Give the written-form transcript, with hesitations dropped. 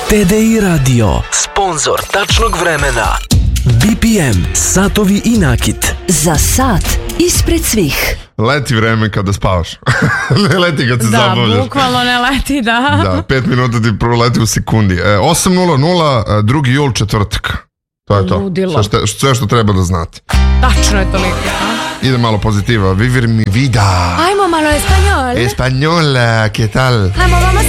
TDI Radio, sponzor tačnog vremena. BPM, satovi i nakit. Za sat ispred svih. Leti vreme kada spavaš. Ne leti kad se zabavljaš. Da, bukvalno ne leti, da. Da, 5 minuta ti proleti u sekundi. 8:00, 2. jul, četvrtak. To je to. Ludilo. Sve što treba da znate. Tačno je toliko. Ide malo pozitiva. Vivir mi vida. Ajmo malo espanjol. Española, ¿qué tal? Ajmo, vamos